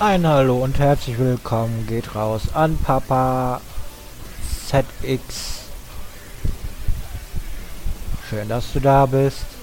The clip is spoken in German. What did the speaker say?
Ein Hallo und herzlich willkommen geht raus an Papa ZX. Schön, dass du da bist.